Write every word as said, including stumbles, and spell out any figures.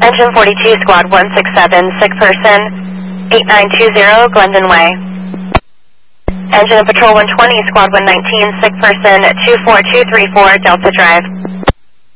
Engine forty-two, Squad one six seven, sick person, eight nine two zero, Glendon Way. Engine and Patrol one twenty, Squad one nineteen, sick person, two four two three four, Delta Drive.